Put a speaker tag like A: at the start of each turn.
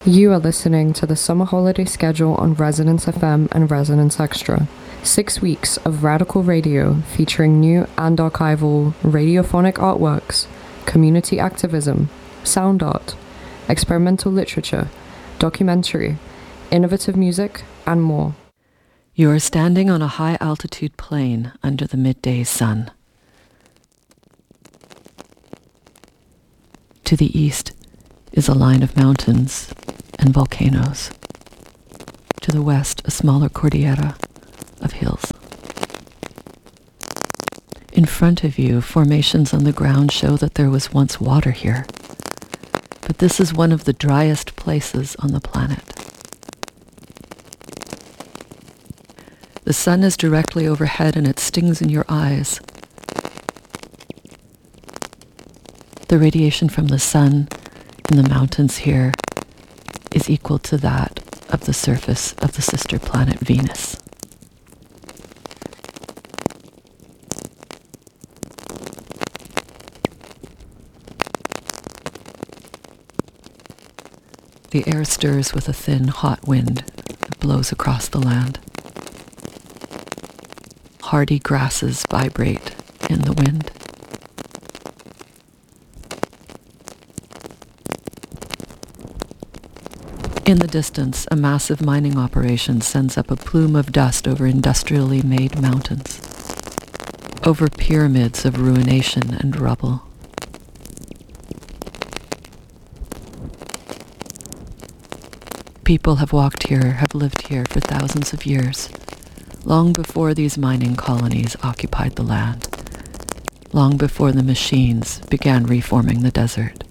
A: You are listening to the summer holiday schedule on Resonance FM and Resonance Extra. 6 weeks of radical radio featuring new and archival radiophonic artworks, community activism, sound art, experimental literature, documentary, innovative music, and more.
B: You are standing on a high-altitude plain under the midday sun. To the east is a line of mountains and volcanoes. To the west, a smaller cordillera of hills. In front of you, formations on the ground show that there was once water here. But this is one of the driest places on the planet. The sun is directly overhead and it stings in your eyes. The radiation from the sun in the mountains here is equal to that of the surface of the sister planet Venus. The air stirs with a thin, hot wind that blows across the land. Hardy grasses vibrate in the wind. In the distance, a massive mining operation sends up a plume of dust over industrially made mountains, over pyramids of ruination and rubble. People have walked here, have lived here for thousands of years, long before these mining colonies occupied the land, long before the machines began reforming the desert.